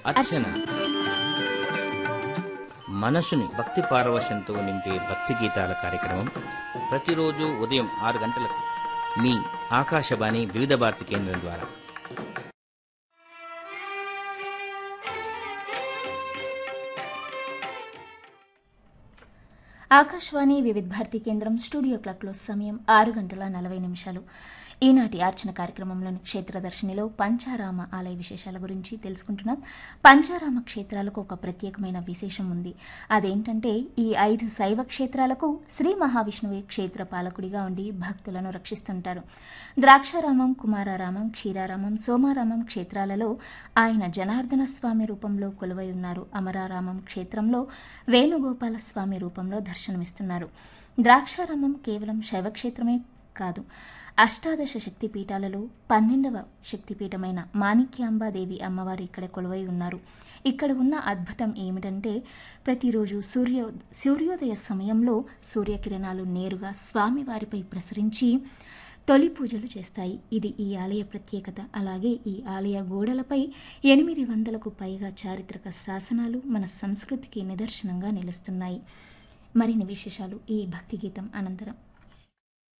అర్చన మనసుని భక్తి పారవశ్యంతో నింపే భక్తి గీతాల కార్యక్రమం ప్రతిరోజు ఉదయం 6 గంటలకు మీ ఆకాశవాణి వివిధ భారతి కేంద్రం ద్వారా. ఆకాశవాణి వివిధ భారతి కేంద్రం స్టూడియో క్లాక్లో సమయం 6:40. ఈనాటి అర్చన కార్యక్రమంలోని క్షేత్రదర్శినిలో పంచారామ ఆలయ విశేషాల గురించి తెలుసుకుంటున్నాం. పంచారామ క్షేత్రాలకు ఒక ప్రత్యేకమైన విశేషం ఉంది. అదేంటంటే ఈ 5 శైవ క్షేత్రాలకు శ్రీ మహావిష్ణువే క్షేత్ర పాలకుడిగా ఉండి భక్తులను రక్షిస్తుంటారు. ద్రాక్షారామం, కుమారారామం, క్షీరారామం, సోమారామం క్షేత్రాలలో ఆయన జనార్దన స్వామి రూపంలో కొలువై ఉన్నారు. అమరారామం క్షేత్రంలో వేణుగోపాల స్వామి రూపంలో దర్శనమిస్తున్నారు. ద్రాక్షారామం కేవలం శైవక్షేత్రమే కాదు, అష్టాదశ శక్తిపీఠాలలో 12వ శక్తిపీఠమైన మాణిక్యాంబాదేవి అమ్మవారు ఇక్కడ కొలువై ఉన్నారు. ఇక్కడ ఉన్న అద్భుతం ఏమిటంటే ప్రతిరోజు సూర్యోదయ సమయంలో సూర్యకిరణాలు నేరుగా స్వామివారిపై ప్రసరించి తొలి పూజలు చేస్తాయి. ఇది ఈ ఆలయ ప్రత్యేకత. అలాగే ఈ ఆలయ గోడలపై 800కు పైగా చారిత్రక శాసనాలు మన సంస్కృతికి నిదర్శనంగా నిలుస్తున్నాయి. మరిన్ని విశేషాలు ఈ భక్తి గీతం అనంతరం.